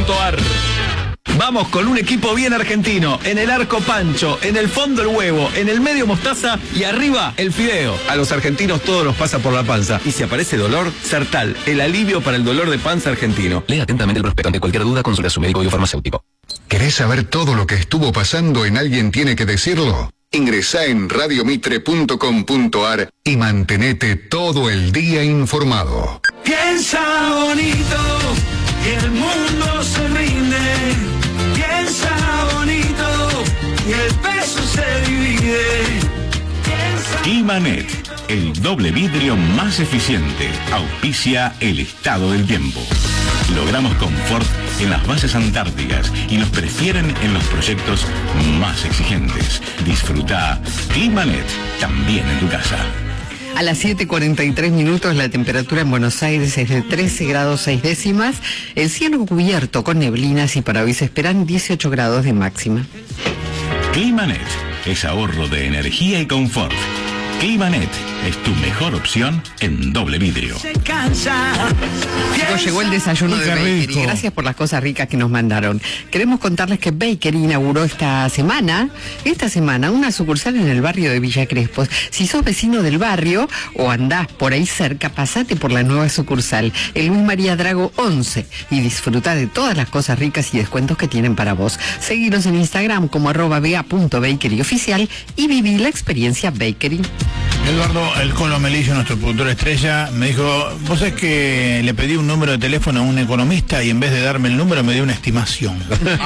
www.climanet.com.ar. Vamos con un equipo bien argentino. En el arco pancho, en el fondo el huevo, en el medio mostaza y arriba el fideo. A los argentinos todo nos pasa por la panza. Y si aparece dolor, Sertal, el alivio para el dolor de panza argentino. Lea atentamente el prospecto. Ante cualquier duda, consulte a su médico y farmacéutico. ¿Querés saber todo lo que estuvo pasando en Alguien Tiene que Decirlo? Ingresá en radiomitre.com.ar y mantenete todo el día informado. Piensa bonito, que el mundo se rinde. Piensa bonito, y el peso se divide. Climanet, el doble vidrio más eficiente, auspicia el estado del tiempo. Logramos confort en las bases antárticas y nos prefieren en los proyectos más exigentes. Disfruta Climanet también en tu casa. A las 7:43 la temperatura en Buenos Aires es de 13 grados 6 décimas. El cielo cubierto con neblinas y para hoy se esperan 18 grados de máxima. Climanet es ahorro de energía y confort. Climanet es tu mejor opción en doble vidrio. Chicos, llegó el desayuno de Bakery. Gracias por las cosas ricas que nos mandaron. Queremos contarles que Bakery inauguró esta semana, una sucursal en el barrio de Villa Crespo. Si sos vecino del barrio o andás por ahí cerca, pasate por la nueva sucursal, el Luis María Drago 11, y disfruta de todas las cosas ricas y descuentos que tienen para vos. Seguinos en Instagram como @ba.bakeryoficial y viví la experiencia Bakery. Eduardo, el Colo Melillo, nuestro productor estrella, me dijo, vos sabés que le pedí un número de teléfono a un economista y en vez de darme el número me dio una estimación.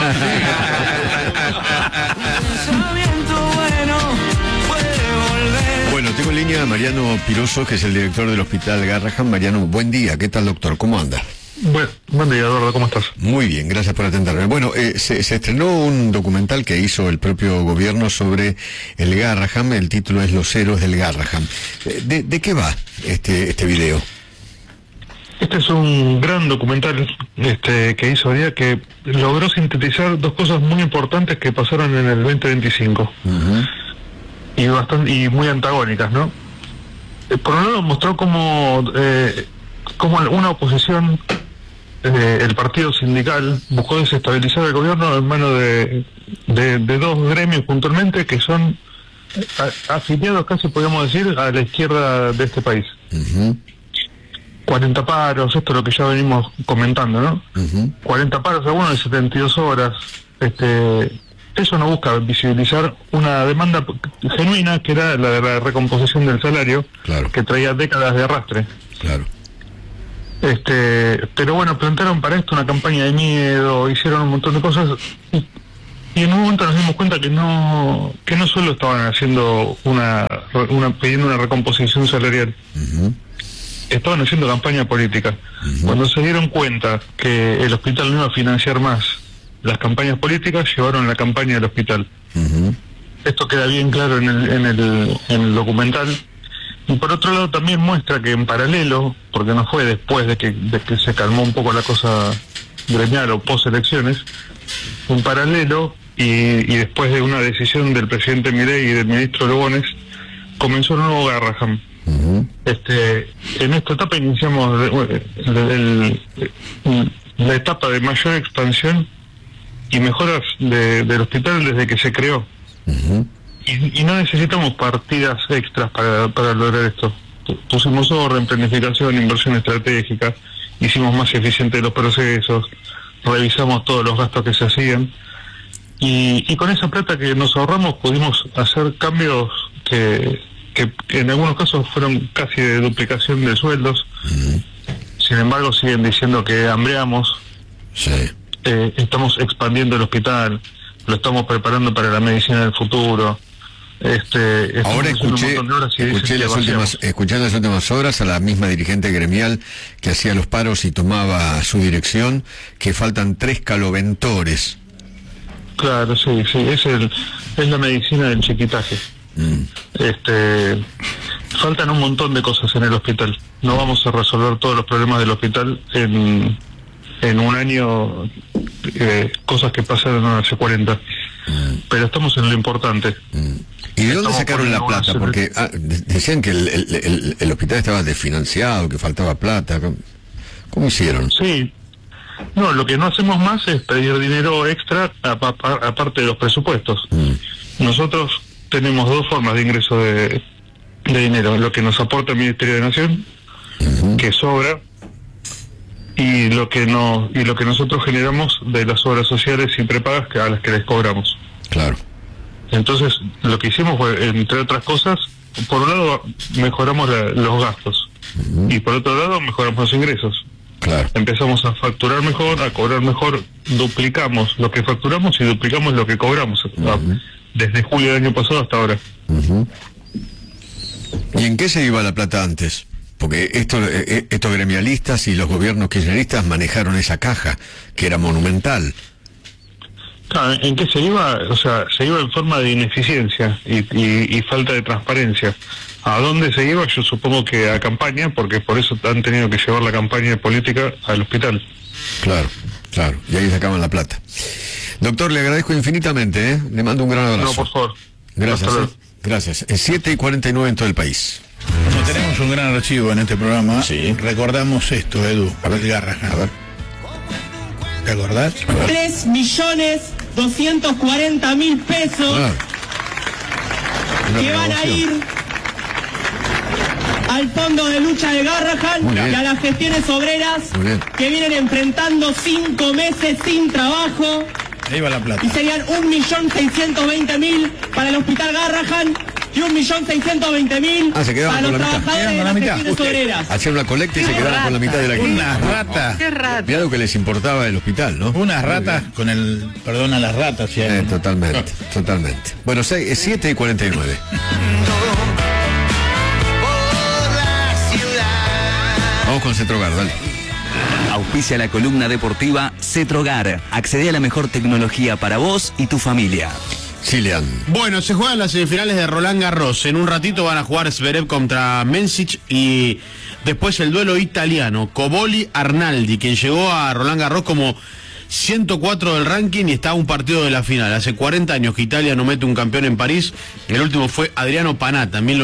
Bueno, tengo en línea a Mariano Piroso, que es el director del Hospital Garrahan. Mariano, buen día. ¿Qué tal, doctor? ¿Cómo anda? Buen día, Eduardo, ¿cómo estás? Muy bien, gracias por atenderme. Bueno, se estrenó un documental que hizo el propio gobierno sobre el Garrahan. El título es Los héroes del Garrahan. ¿De qué va este video? Este es un gran documental que hizo María, que logró sintetizar dos cosas muy importantes que pasaron en el 2025. Y muy antagónicas, ¿no? Por un lado mostró cómo una oposición, el partido sindical, buscó desestabilizar el gobierno en manos de dos gremios puntualmente que son afiliados, casi podríamos decir, a la izquierda de este país. 40 paros, esto es lo que ya venimos comentando, ¿no? 40 paros, algunos de 72 horas. Eso no busca visibilizar una demanda genuina, que era la de la recomposición del salario, claro, que traía décadas de arrastre. Claro. Pero bueno, plantearon para esto una campaña de miedo, hicieron un montón de cosas y en un momento nos dimos cuenta que no solo estaban haciendo pidiendo una recomposición salarial, estaban haciendo campaña política. Cuando se dieron cuenta que el hospital no iba a financiar más las campañas políticas, llevaron la campaña del hospital. Esto queda bien claro en el documental. Y por otro lado también muestra que en paralelo, porque no fue después de que se calmó un poco la cosa gremial o post elecciones, en paralelo y después de una decisión del presidente Milei y del ministro Lugones, comenzó un nuevo Garrahan. En esta etapa iniciamos la etapa de mayor expansión y mejoras del hospital desde que se creó. Y no necesitamos partidas extras para lograr esto. Pusimos orden, planificación, inversión estratégica, hicimos más eficientes los procesos, revisamos todos los gastos que se hacían, y con esa plata que nos ahorramos pudimos hacer cambios que en algunos casos fueron casi de duplicación de sueldos. Sin embargo siguen diciendo que hambreamos. Estamos expandiendo el hospital, lo estamos preparando para la medicina del futuro. Ahora escuché en las últimas horas a la misma dirigente gremial que hacía los paros y tomaba su dirección, que faltan 3 caloventores. Claro, sí, es la medicina del chiquitaje. Faltan un montón de cosas en el hospital. No vamos a resolver todos los problemas del hospital en un año, cosas que pasaron hace 40. Pero estamos en lo importante. ¿Y de dónde sacaron la plata? Porque decían que el hospital estaba desfinanciado, que faltaba plata. ¿Cómo hicieron? Sí, No, lo que no hacemos más es pedir dinero extra aparte de los presupuestos. Nosotros tenemos dos formas de ingreso de dinero: lo que nos aporta el Ministerio de Nación, que sobra, y lo que nosotros generamos de las obras sociales sin prepagas a las que les cobramos. Claro. Entonces, lo que hicimos fue, entre otras cosas, por un lado mejoramos los gastos, y por otro lado mejoramos los ingresos. Claro. Empezamos a facturar mejor, a cobrar mejor, duplicamos lo que facturamos y duplicamos lo que cobramos, desde julio del año pasado hasta ahora. ¿Y en qué se iba la plata antes? Porque estos gremialistas y los gobiernos kirchneristas manejaron esa caja, que era monumental. Claro, ¿en qué se iba? O sea, se iba en forma de ineficiencia y falta de transparencia. ¿A dónde se iba? Yo supongo que a campaña, porque por eso han tenido que llevar la campaña política al hospital. Claro, claro, y ahí sacaban la plata. Doctor, le agradezco infinitamente, Le mando un gran abrazo. No, por favor. Gracias, gracias. Es 7:49 en todo el país. Como tenemos un gran archivo en este programa, recordamos esto, Edu, a ver, Garrahan. A ver. ¿Te acordás? 3.240.000 pesos que van a ir al fondo de lucha de Garrahan y a las gestiones obreras que vienen enfrentando 5 meses sin trabajo. Ahí va la plata. Y serían 1.620.000 para el hospital Garrahan y 1.620.000 para los trabajadores de las gestiones obreras. Hacían una colecta y se quedaban con la mitad de la guita. Unas ratas. Qué rata. Mirá lo que les importaba el hospital, ¿no? Unas ratas con el perdón a las ratas. Totalmente, totalmente. Bueno, es 7:49. Vamos con Cetrogar, dale. Auspicia la columna deportiva Cetrogar. Accede a la mejor tecnología para vos y tu familia. Chilean. Bueno, se juegan las semifinales de Roland Garros. En un ratito van a jugar Zverev contra Mesic y después el duelo italiano, Cobolli-Arnaldi, quien llegó a Roland Garros como 104 del ranking y está a un partido de la final. Hace 40 años que Italia no mete un campeón en París. El último fue Adriano Panatta en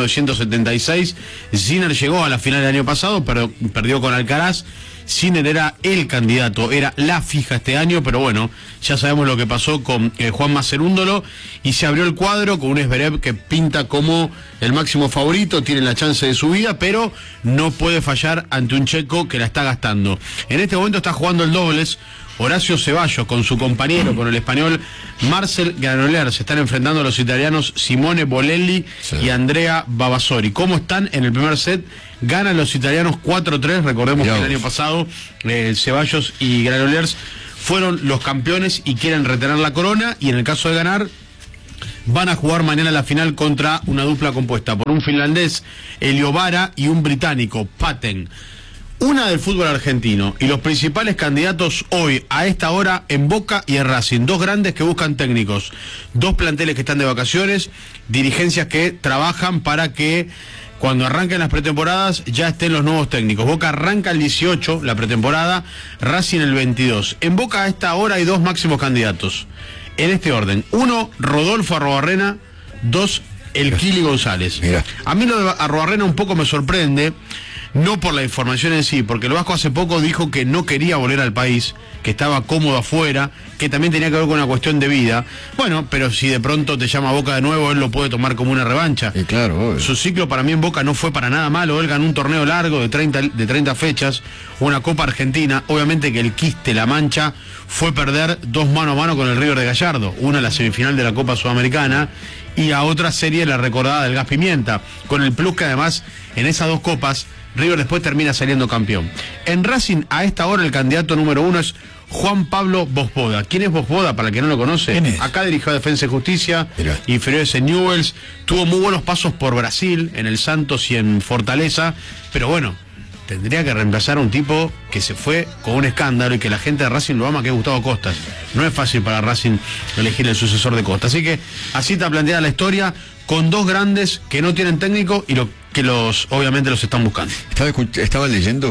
1976. Sinner llegó a la final del año pasado, pero perdió con Alcaraz. Sinner era el candidato, era la fija este año, pero bueno, ya sabemos lo que pasó con Juan Macerúndolo y se abrió el cuadro con un Zverev que pinta como el máximo favorito, tiene la chance de su vida, pero no puede fallar ante un checo que la está gastando. En este momento está jugando el dobles Horacio Ceballos con su compañero, con el español Marcel Granollers. Se están enfrentando a los italianos Simone Bolelli y Andrea Babasori. ¿Cómo están en el primer set? Ganan los italianos 4-3. Recordemos que el año pasado Ceballos y Granollers fueron los campeones y quieren retener la corona, y en el caso de ganar van a jugar mañana la final contra una dupla compuesta por un finlandés, Eliovara, y un británico, Patten. Una del fútbol argentino, y los principales candidatos hoy, a esta hora, en Boca y en Racing. Dos grandes que buscan técnicos, dos planteles que están de vacaciones, dirigencias que trabajan para que cuando arranquen las pretemporadas ya estén los nuevos técnicos. Boca arranca el 18, la pretemporada, Racing el 22. En Boca a esta hora hay dos máximos candidatos, en este orden: uno, Rodolfo Arruabarrena; dos, el Kili González. Mira. A mí lo de Arruabarrena un poco me sorprende, no por la información en sí, porque el Vasco hace poco dijo que no quería volver al país, que estaba cómodo afuera, que también tenía que ver con una cuestión de vida. Bueno, pero si de pronto te llama Boca de nuevo, él lo puede tomar como una revancha. Y claro, obvio. Su ciclo para mí en Boca no fue para nada malo. Él ganó un torneo largo de 30 fechas, una Copa Argentina. Obviamente que el quiste, la mancha, fue perder dos mano a mano con el River de Gallardo. Una, la semifinal de la Copa Sudamericana, y a otra serie, la recordada del Gas Pimienta, con el plus que además en esas dos copas River después termina saliendo campeón. En Racing a esta hora el candidato número uno es Juan Pablo Vosboda. ¿Quién es Vosboda, para el que no lo conoce? Acá dirigió a Defensa y Justicia, inferiores en Newell's, tuvo muy buenos pasos por Brasil, en el Santos y en Fortaleza, pero bueno, tendría que reemplazar a un tipo que se fue con un escándalo y que la gente de Racing lo ama, que es Gustavo Costas. No es fácil para Racing elegir el sucesor de Costas. Así que así está planteada la historia, con dos grandes que no tienen técnico y que obviamente los están buscando. Estaba leyendo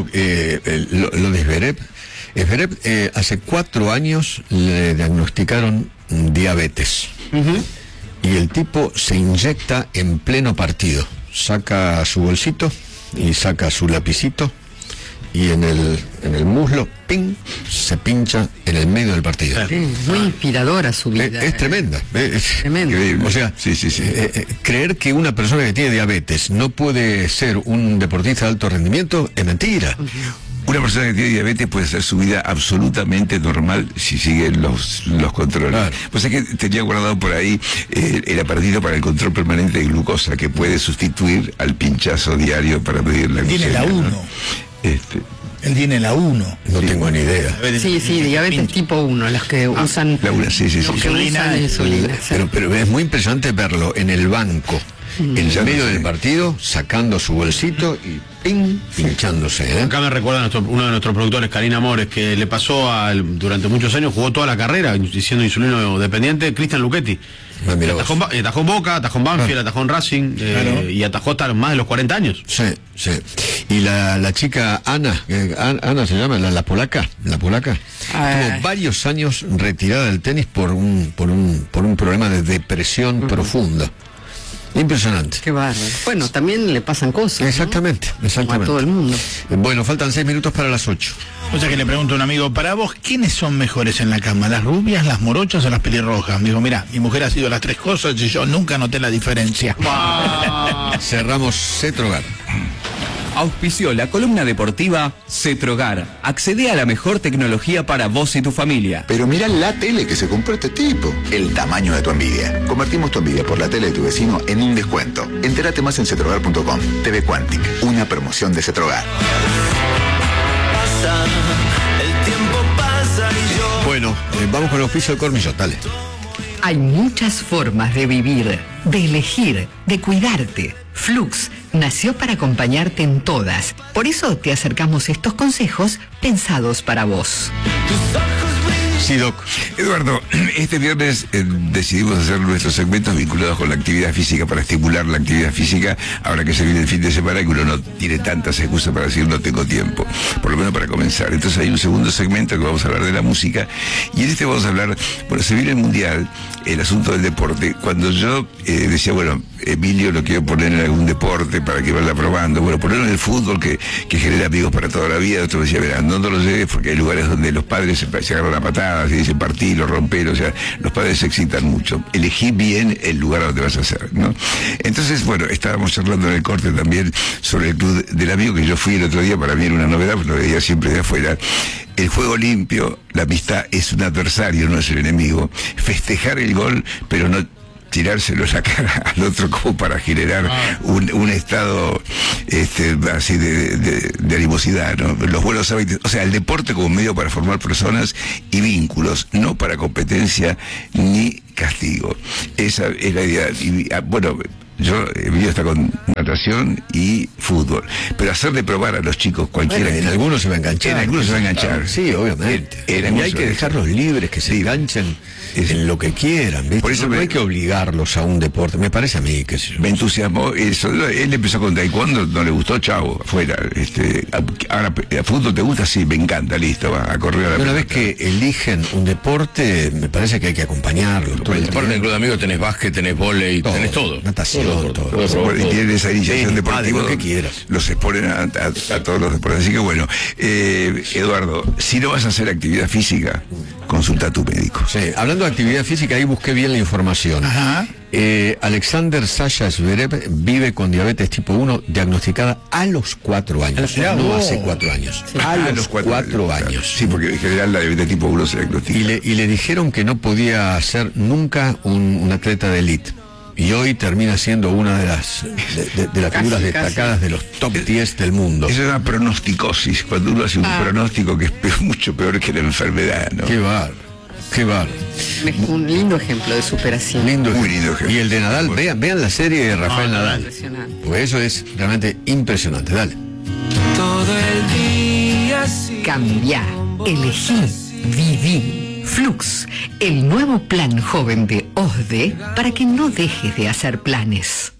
lo de Zverev. Zverev hace 4 años le diagnosticaron diabetes. Y el tipo se inyecta en pleno partido. Saca su bolsito y saca su lapicito y en el muslo, ¡ping!, se pincha en el medio del partido. Muy inspiradora su vida. Es tremenda. Es tremendo. O sea, creer que una persona que tiene diabetes no puede ser un deportista de alto rendimiento es mentira. Una persona que tiene diabetes puede hacer su vida absolutamente normal si sigue los controles. Claro. Pues es que tenía guardado por ahí el aparatito para el control permanente de glucosa, que puede sustituir al pinchazo diario para medir la glucosa. Tiene la 1. ¿no? Él tiene la 1. No tengo ni idea. Sí, diabetes tipo 1, los que usan... La 1, sí. Insulina. Pero es muy impresionante verlo en el banco, en el medio del partido, sacando su bolsito y pinchándose. Acá me recuerda uno de nuestros productores, Karina Mores, que le pasó durante muchos años, jugó toda la carrera siendo insulino dependiente, Cristian Luchetti. Atajó en Boca, atajó en Banfield, atajó en Racing, y atajó hasta más de los 40 años. Sí. Y la chica Ana se llama, la polaca, tuvo varios años retirada del tenis por un problema de depresión profunda. Impresionante. Qué bárbaro. Bueno, también le pasan cosas. Exactamente. A todo el mundo. Bueno, faltan 6 minutos para las 8. O sea que le pregunto a un amigo, para vos, ¿quiénes son mejores en la cama? ¿Las rubias, las morochas o las pelirrojas? Me dijo, mira, mi mujer ha sido las 3 cosas y yo nunca noté la diferencia. Cerramos Cetrogar. Auspició la columna deportiva Cetrogar. Accede a la mejor tecnología para vos y tu familia. Pero mirá la tele que se compró este tipo. El tamaño de tu envidia. Convertimos tu envidia por la tele de tu vecino en un descuento. Entérate más en cetrogar.com. TV Quantic, una promoción de Cetrogar. El tiempo pasa y yo... Bueno, vamos con el auspicio del Cormillot, dale. Hay muchas formas de vivir, de elegir, de cuidarte. Flux nació para acompañarte en todas. Por eso te acercamos estos consejos pensados para vos. Sí, Doc. Eduardo, este viernes decidimos hacer nuestros segmentos vinculados con la actividad física, para estimular la actividad física, ahora que se viene el fin de semana y que uno no tiene tantas excusas para decir no tengo tiempo, por lo menos para comenzar. Entonces hay un segundo segmento que vamos a hablar de la música, y en este vamos a hablar, bueno, se viene el Mundial, el asunto del deporte. Cuando yo decía, bueno, Emilio lo quiero poner en algún deporte para que vaya probando, bueno, ponerlo en el fútbol que genera amigos para toda la vida. Otro decía, verá, no lo lleves porque hay lugares donde los padres se agarran a patadas y dicen partilo, rompelo, o sea, los padres se excitan mucho. Elegí bien el lugar donde vas a hacer, ¿no? Entonces, bueno, estábamos charlando en el corte también sobre el Club del Amigo, que yo fui el otro día. Para mí era una novedad, porque lo veía siempre de afuera. El juego limpio, la amistad es un adversario, no es el enemigo. Festejar el gol, pero no tirárselo a la cara al otro como para generar un estado así de animosidad, ¿no? Los buenos hábitos, o sea, el deporte como medio para formar personas y vínculos, no para competencia ni castigo. Esa es la idea. Y, bueno, Emilio está con natación y fútbol, pero hacerle probar a los chicos cualquiera. Bueno, en algunos se va a enganchar. En algunos se va a enganchar. Sí, obviamente. Y hay que dejarlos libres, que se enganchen en lo que quieran, ¿viste? Por eso no hay que obligarlos a un deporte. Me parece a mí que me entusiasmó eso. Él empezó con taekwondo, no le gustó, chavo, afuera. Ahora, ¿a fútbol te gusta? Sí, me encanta, listo, va a correr a la Una vez que eligen un deporte, me parece que hay que acompañorlo. El deporte en el Club de Amigos tenés básquet, tenés vóley, tenés todo. Natación. Y tienen esa iniciación deportiva, lo que quieras. Los exponen a todos los deportes. Así que bueno, Eduardo, si no vas a hacer actividad física, consulta a tu médico. Sí, hablando de actividad física, ahí busqué bien la información. Alexander Sasha Zverev vive con diabetes tipo 1, diagnosticada a los 4 años. No hace 4 años. Sí. A los 4 años. Sí, porque en general la diabetes tipo 1 se diagnostica. Y le dijeron que no podía ser nunca un atleta de élite. Y hoy termina siendo una de las figuras destacadas de los top 10 del mundo. Eso es una pronosticosis, cuando uno hace un pronóstico que es mucho peor que la enfermedad, ¿no? Qué bárbaro, qué bárbaro. Un lindo ejemplo de superación. Muy lindo ejemplo. Y el de Nadal, vean la serie de Rafael Nadal. Impresionante. Pues eso es realmente impresionante, dale. Todo el día Cambia, elegí, viví. Flux, el nuevo plan joven de OSDE para que no dejes de hacer planes.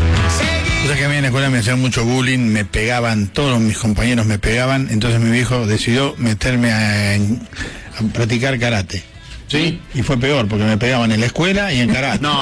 O sea que a mí en la escuela me hacían mucho bullying, me pegaban, todos mis compañeros me pegaban, entonces mi viejo decidió meterme a practicar karate. Sí, y fue peor, porque me pegaban en la escuela y en karate. No.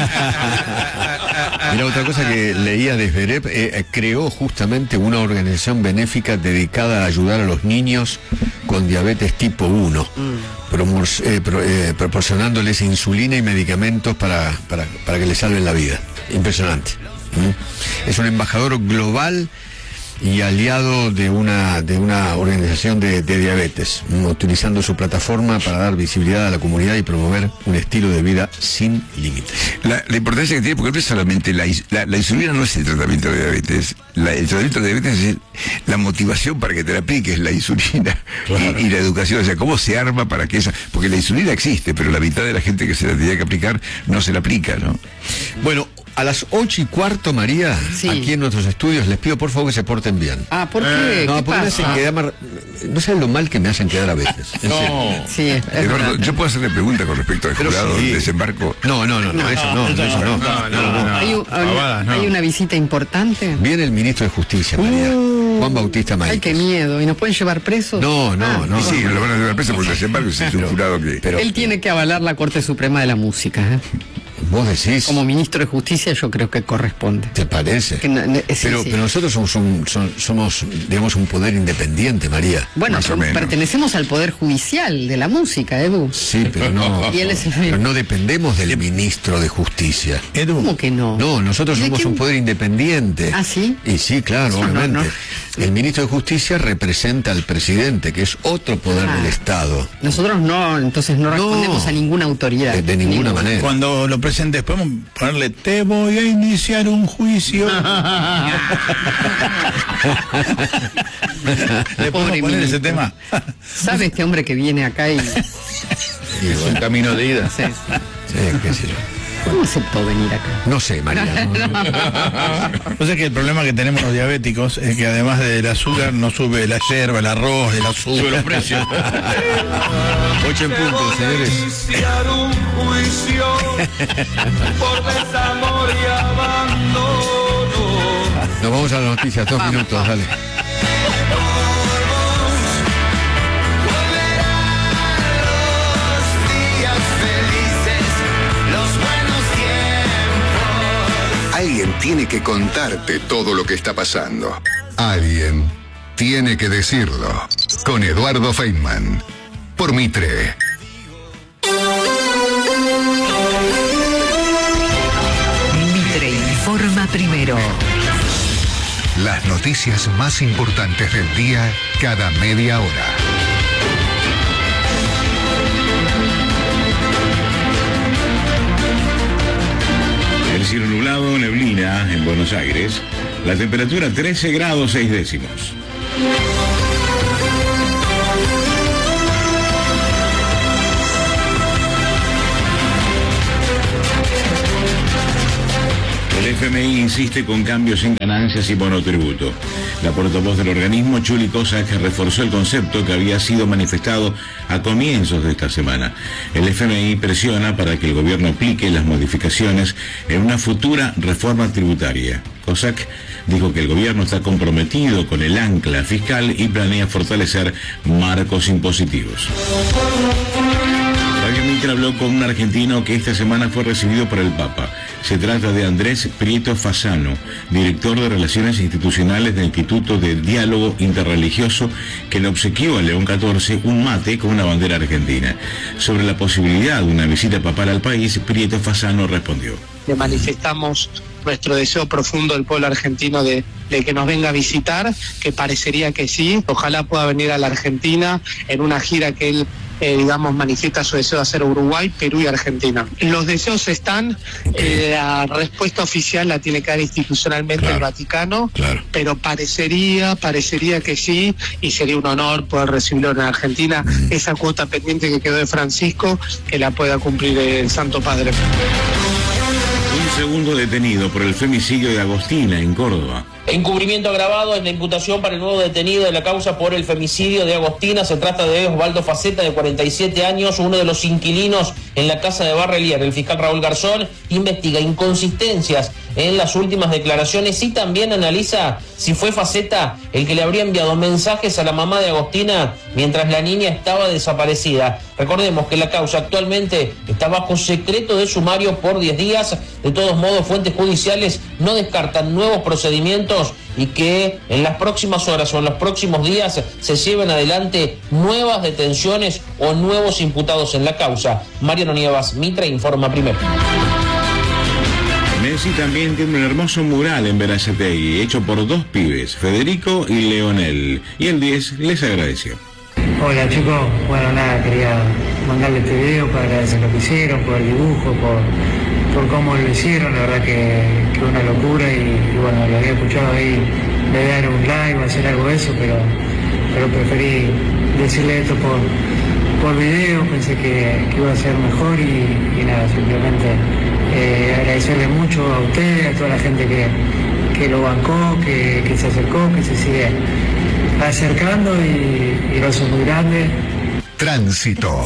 Mira, otra cosa que leía de Zverev, creó justamente una organización benéfica dedicada a ayudar a los niños con diabetes tipo 1, proporcionándoles insulina y medicamentos para que les salven la vida. Impresionante. Es un embajador global y aliado de una organización de diabetes, utilizando su plataforma para dar visibilidad a la comunidad y promover un estilo de vida sin límites. La importancia que tiene, porque no es solamente la insulina, no es el tratamiento de diabetes. El tratamiento de diabetes es la motivación para que te la apliques, la insulina. Claro. Y la educación, o sea, cómo se arma para que esa... Porque la insulina existe, pero la mitad de la gente que se la tenía que aplicar no se la aplica, ¿no? Bueno, a las 8:15, María, sí, aquí en nuestros estudios, les pido por favor que se porten bien. Ah, ¿por qué? No, porque me hacen quedar no saben lo mal que me hacen quedar a veces. No. Sí, Eduardo, ¿yo puedo hacerle pregunta con respecto al jurado del desembarco? No, eso no. ¿Hay una visita importante? Viene el ministro de Justicia, María. Juan Bautista Maíz. Ay, qué miedo. ¿Y nos pueden llevar presos? No. Sí, lo van a llevar presos porque el desembarco es un jurado que... Él tiene que avalar la Corte Suprema de la Música, ¿eh? ¿Vos decís? Como ministro de Justicia yo creo que corresponde. ¿Te parece? Pero nosotros somos, digamos, un poder independiente, María. Bueno, pertenecemos al Poder Judicial de la música, Edu. Sí, pero no, pero no dependemos del ministro de Justicia. Edu. ¿Cómo que no? No, nosotros somos un poder independiente. ¿Ah, sí? Y sí, claro, obviamente. No. El ministro de Justicia representa al presidente, que es otro poder del Estado. Nosotros entonces no respondemos a ninguna autoridad. De ninguna manera. Cuando lo presentes, podemos ponerle, te voy a iniciar un juicio. ¿Le podemos poner ese tema? ¿Sabe este hombre que viene acá y... es un camino de ida? Sí, qué sé yo. ¿Cómo aceptó venir acá? No sé, María. O sea que el problema que tenemos los diabéticos es que además del azúcar nos sube la yerba, el arroz, el azúcar. Sube los precios. 8 en punto, señores. Un juicio por desamor y abandono. Nos vamos a las noticias, 2 minutos, dale. Alguien tiene que contarte todo lo que está pasando. Alguien tiene que decirlo. Con Eduardo Feynman. Por Mitre. Mitre informa primero. Las noticias más importantes del día cada media hora. El cielo nublado, neblina en Buenos Aires. La temperatura 13 grados 6 décimos. El FMI insiste con cambios en ganancias y monotributo. La portavoz del organismo, Chuli Cossack, reforzó el concepto que había sido manifestado a comienzos de esta semana. El FMI presiona para que el gobierno aplique las modificaciones en una futura reforma tributaria. Cossack dijo que el gobierno está comprometido con el ancla fiscal y planea fortalecer marcos impositivos. Radio Mitre habló con un argentino que esta semana fue recibido por el Papa. Se trata de Andrés Prieto Fasano, director de Relaciones Institucionales del Instituto de Diálogo Interreligioso, que le obsequió a León XIV un mate con una bandera argentina. Sobre la posibilidad de una visita papal al país, Prieto Fasano respondió. Le manifestamos nuestro deseo profundo del pueblo argentino de que nos venga a visitar, que parecería que sí. Ojalá pueda venir a la Argentina en una gira que él manifiesta su deseo de hacer Uruguay, Perú y Argentina. Los deseos están, la respuesta oficial la tiene que dar institucionalmente el Vaticano, pero parecería que sí, y sería un honor poder recibirlo en Argentina, esa cuota pendiente que quedó de Francisco, que la pueda cumplir el Santo Padre. Un segundo detenido por el femicidio de Agostina en Córdoba. Encubrimiento agravado es la imputación para el nuevo detenido de la causa por el femicidio de Agostina. Se trata de Osvaldo Faceta, de 47 años, uno de los inquilinos en la casa de Barrelier. El fiscal Raúl Garzón investiga inconsistencias en las últimas declaraciones y también analiza si fue Faceta el que le habría enviado mensajes a la mamá de Agostina mientras la niña estaba desaparecida. Recordemos que la causa actualmente está bajo secreto de sumario por 10 días. De todos modos, fuentes judiciales no descartan nuevos procedimientos y que en las próximas horas o en los próximos días se lleven adelante nuevas detenciones o nuevos imputados en la causa. Mariano Nievas, Mitre, informa primero. Messi también tiene un hermoso mural en Berazategui, hecho por 2 pibes, Federico y Leonel, y el 10 les agradeció. Hola chicos, bueno nada, quería mandarle este video para agradecer lo que hicieron, por el dibujo, por cómo lo hicieron, la verdad que una locura y bueno, lo había escuchado ahí de dar un live, hacer algo de eso, pero preferí decirle esto por video, pensé que iba a ser mejor y nada, simplemente agradecerle mucho a ustedes, a toda la gente que lo bancó, que se acercó, que se sigue acercando y un beso muy grande. Tránsito.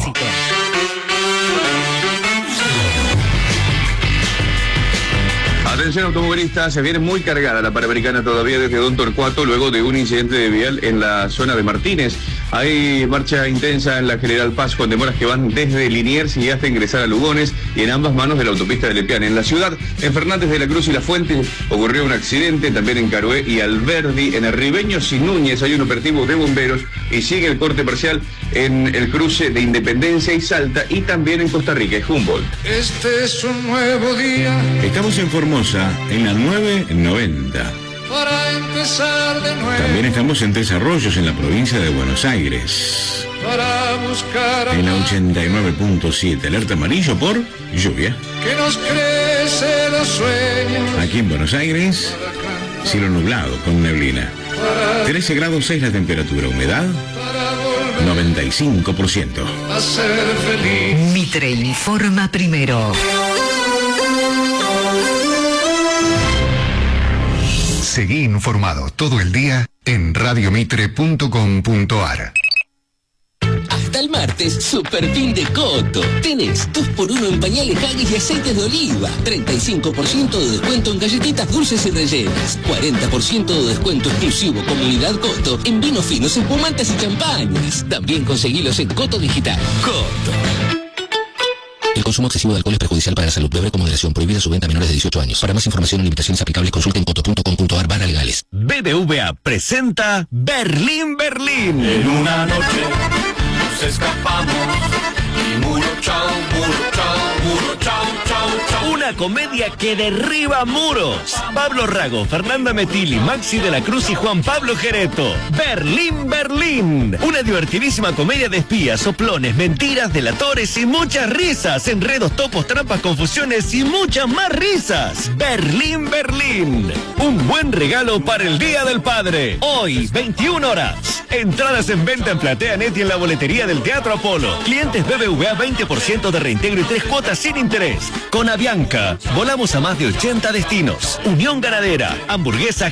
Atención automovilistas, se viene muy cargada la Panamericana todavía desde Don Torcuato luego de un incidente de vial en la zona de Martínez. Hay marcha intensa en la General Paz con demoras que van desde Liniers y hasta ingresar a Lugones y en ambas manos de la autopista de Lepiane. En la ciudad, en Fernández de la Cruz y La Fuente ocurrió un accidente, también en Caroé y Alberdi. En el Ribeños y Núñez hay un operativo de bomberos y sigue el corte parcial en el cruce de Independencia y Salta y también en Costa Rica y Humboldt. Este es un nuevo día. Estamos en Formosa, en la 990. Para empezar de nuevo. También estamos en Tres Arroyos, en la provincia de Buenos Aires. Para buscar en la 89.7, alerta amarillo por lluvia. Que nos crece los sueños. Aquí en Buenos Aires, cielo nublado con neblina. 13 grados 6 la temperatura, humedad 95%. A ser feliz. Mitre informa primero. Seguí informado todo el día en radiomitre.com.ar. Hasta el martes, super fin de Coto. Tenés 2x1 en pañales, Haggis y aceites de oliva. 35% de descuento en galletitas dulces y rellenas. 40% de descuento exclusivo Comunidad Coto en vinos finos, espumantes y champañas. También conseguilos en Coto Digital. Coto. El consumo excesivo de alcohol es perjudicial para la salud. Beber con moderación. Prohibida su venta a menores de 18 años. Para más información o limitaciones aplicables, consulten coto.com.ar/legales. BBVA presenta Berlín, Berlín. En una noche nos escapamos y muro chao, muro chao, muro chao, chao, chao. Una comedia que derriba muros. Pablo Rago, Fernanda Metilli, Maxi de la Cruz y Juan Pablo Gereto. Berlín, Berlín. Una divertidísima comedia de espías, soplones, mentiras, delatores y muchas risas. Enredos, topos, trampas, confusiones y muchas más risas. Berlín, Berlín. Un buen regalo para el Día del Padre. Hoy, 21 horas. Entradas en venta en PlateaNet y en la boletería del Teatro Apolo. Clientes BBVA 20% de reintegro y 3 cuotas sin interés. Con Avianca, volamos a más de 80 destinos. Unión Ganadera, hamburguesa